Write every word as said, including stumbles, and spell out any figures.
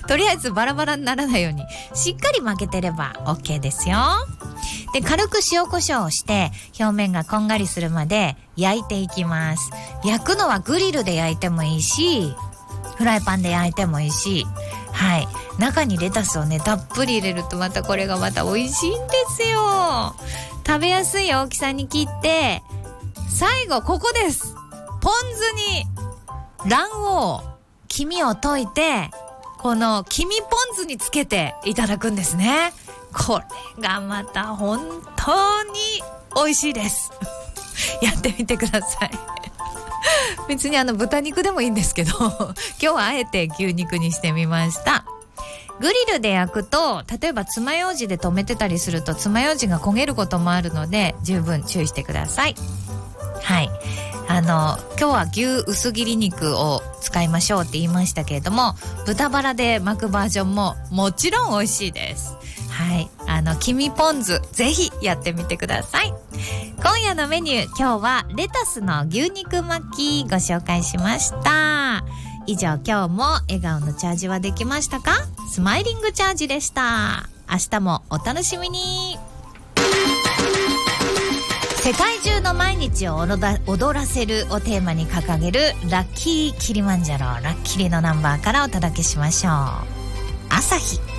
とりあえずバラバラにならないようにしっかり巻けてれば OK ですよ。で、軽く塩コショウをして表面がこんがりするまで焼いていきます。焼くのはグリルで焼いてもいいし、フライパンで焼いてもいいし、はい、中にレタスをねたっぷり入れるとまたこれがまた美味しいんですよ。食べやすい大きさに切って、最後ここです。ポン酢に卵黄、黄身を溶いて、この黄身ポン酢につけていただくんですね。これがまた本当に美味しいですやってみてください別にあの豚肉でもいいんですけど今日はあえて牛肉にしてみました。グリルで焼くと、例えば爪楊枝で留めてたりすると爪楊枝が焦げることもあるので十分注意してください。はい、あの今日は牛薄切り肉を使いましょうって言いましたけれども、豚バラで巻くバージョンももちろん美味しいです。はい、あの黄身ポン酢ぜひやってみてください。今夜のメニュー、今日はレタスの牛肉巻きご紹介しました。以上、今日も笑顔のチャージはできましたか？スマイリングチャージでした。明日もお楽しみに。世界中の毎日を踊らせるをテーマに掲げるラッキーキリマンジャロ、ラッキリのナンバーからお届けしましょう。朝日。